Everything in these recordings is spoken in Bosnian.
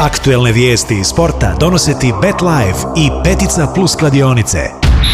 Aktuelne vijesti iz sporta donose ti BetLife i Petica Plus kladionice.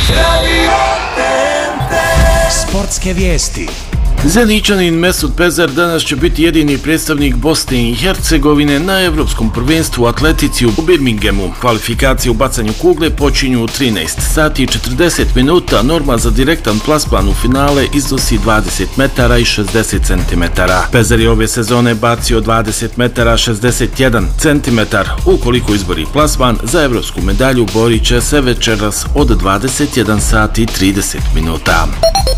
Sportske vijesti. Zeničanin Mesut Pezer danas će biti jedini predstavnik Bosne i Hercegovine na Evropskom prvenstvu u atletici u Birminghamu. Kvalifikacije u bacanju kugle počinju u 13 sati i 40 minuta, norma za direktan plasman u finale iznosi 20 metara i 60 cm. Pezer je ove sezone bacio 20 metara 61 cm. Ukoliko izbori plasman, za evropsku medalju borit će se večeras od 21 sati i 30 minuta.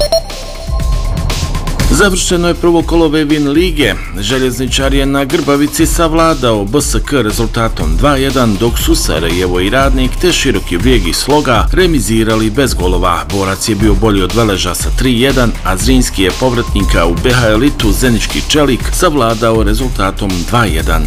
Završeno je prvo kolo Vevin lige. Željezničar je na Grbavici savladao BSK rezultatom 2-1, dok su Sarajevo i Radnik te Široki Brijeg i Sloga remizirali bez golova. Borac je bio bolji od Veleža sa 3-1, a Zrinski je povratnika u BH elitu Zenički Čelik savladao rezultatom 2-1.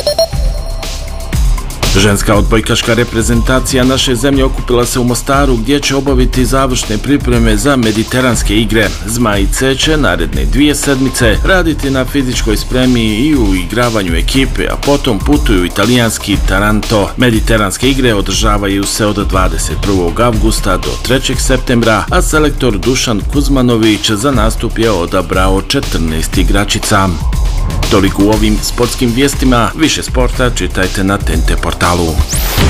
Ženska odbojkaška reprezentacija naše zemlje okupila se u Mostaru, gdje će obaviti završne pripreme za mediteranske igre. Zmajice će naredne 2 sedmice raditi na fizičkoj spremi i u igravanju ekipe, a potom putuju u italijanski Taranto. Mediteranske igre održavaju se od 21. avgusta do 3. septembra, a selektor Dušan Kuzmanović za nastup je odabrao 14 igračica. Toliko u ovim sportskim vijestima, više sporta čitajte na TNT portalu.